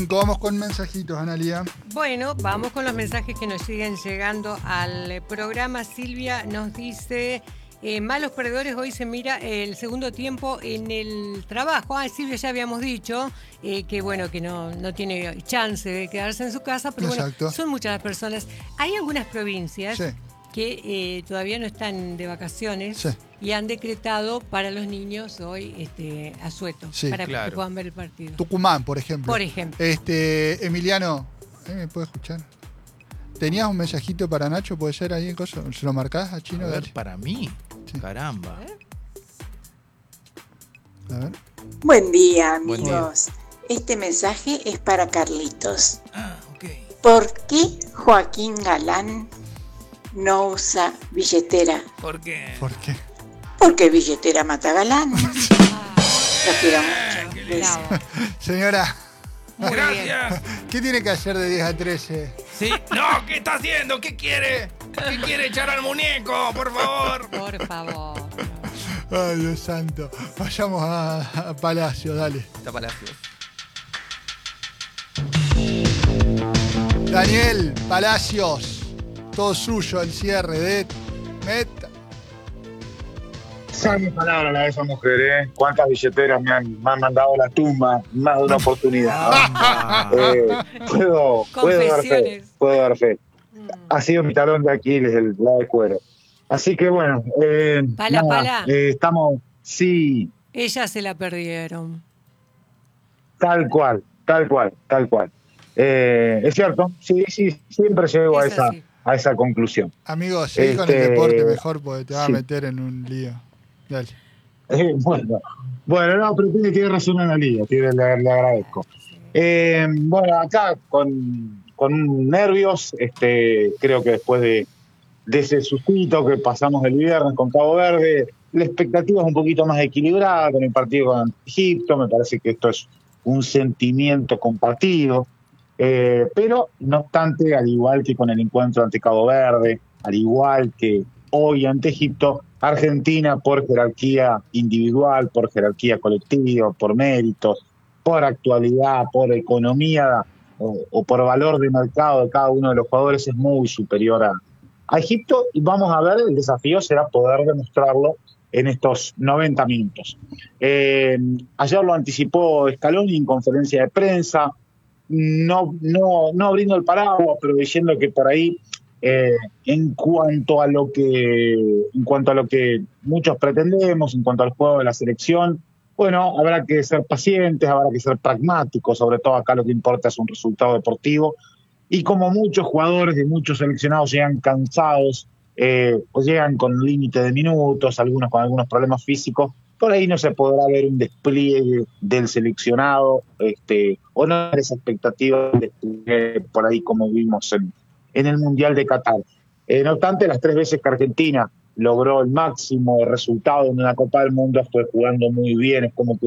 Vamos con mensajitos, Analia. Bueno, vamos con los mensajes que nos siguen llegando al programa. Silvia nos dice, malos perdedores, hoy se mira el segundo tiempo en el trabajo. Silvia, ya habíamos dicho que bueno, que no tiene chance de quedarse en su casa, pero Exacto. Bueno, son muchas las personas. Hay algunas provincias Sí. que todavía no están de vacaciones. Sí. Y han decretado para los niños hoy asueto, Sí, para claro. que puedan ver el partido. Tucumán, por ejemplo. Por ejemplo. Emiliano, ¿me puede escuchar? ¿Tenías un mensajito para Nacho? ¿Puede ser ahí en cosa? ¿Se lo marcás a Chino? A ver, Dale. para mí. Sí. Caramba. A ver. Buen día, Buen amigos. Este mensaje es para Carlitos. Ok. ¿Por qué Joaquín Galán no usa billetera? ¿Por qué? ¿Por qué? Porque billetera mata galán. Los quiero mucho. Besos. Bravo. Señora, Muy Gracias. ¿qué tiene que hacer de 10 a 13? Sí. No, ¿qué está haciendo? ¿Qué quiere? ¿Qué quiere echar al muñeco? Por favor. Por favor. Ay, Dios santo. Vayamos a Palacio, dale. Está Palacio. Daniel Palacios, todo suyo, el cierre de Meta. Sabe palabra la de esa mujer, ¿eh? ¿Cuántas billeteras me han mandado a la tumba? Más de una oportunidad. Puedo dar fe. Confesiones. Puedo dar fe. Ha sido mi talón de Aquiles, el lado de cuero. Así que bueno. Pala. Estamos, sí, Ella se la perdieron. tal cual. Es cierto, sí, siempre llego Es así. a esa conclusión. Amigo, seguí con el deporte mejor porque te va a meter en un lío. Dale. Bueno, no, pero tiene razón en la liga, le agradezco. Bueno, acá con nervios, creo que después de ese sustito que pasamos el viernes con Cabo Verde, la expectativa es un poquito más equilibrada con el partido con Egipto. Me parece que esto es un sentimiento compartido, pero no obstante, al igual que con el encuentro ante Cabo Verde, al igual que hoy ante Egipto, Argentina, por jerarquía individual, por jerarquía colectiva, por méritos, por actualidad, por economía o por valor de mercado de cada uno de los jugadores, es muy superior a Egipto, y vamos a ver, el desafío será poder demostrarlo en estos 90 minutos. Ayer lo anticipó Scaloni en conferencia de prensa, no abriendo el paraguas, pero diciendo que por ahí, en cuanto a lo que muchos pretendemos, en cuanto al juego de la selección, bueno, habrá que ser pacientes, habrá que ser pragmáticos, sobre todo acá lo que importa es un resultado deportivo, y como muchos jugadores y muchos seleccionados llegan cansados, o llegan con límite de minutos, algunos con algunos problemas físicos, por ahí no se podrá ver un despliegue del seleccionado, o no esa expectativa de despliegue por ahí como vimos en el Mundial de Qatar. No obstante, las 3 veces que Argentina logró el máximo resultado en una Copa del Mundo, fue jugando muy bien, es como que